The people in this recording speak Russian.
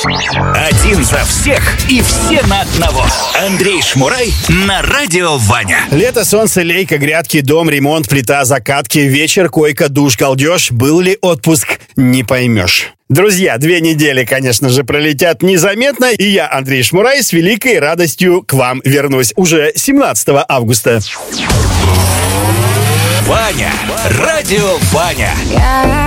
Один за всех и все на одного. Андрей Шмурай на радио Ваня. Лето, солнце, лейка, грядки, дом, ремонт, плита, закатки, вечер, койка, душ, галдеж. Был ли отпуск, не поймешь. Друзья, 2 недели, конечно же, пролетят незаметно, и я, Андрей Шмурай, с великой радостью к вам вернусь уже 17 августа. Ваня, радио Ваня.